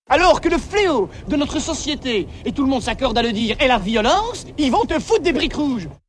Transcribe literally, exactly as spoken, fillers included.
Alors que le fléau de notre société, et tout le monde s'accorde à le dire, est la violence, ils vont te foutre des briques rouges.